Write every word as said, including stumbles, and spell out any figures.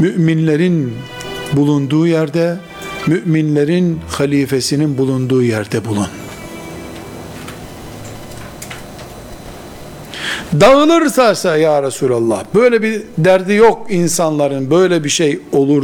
müminlerin bulunduğu yerde, müminlerin halifesinin bulunduğu yerde bulun. Dağılırsa ya Resulallah, böyle bir derdi yok insanların, böyle bir şey olur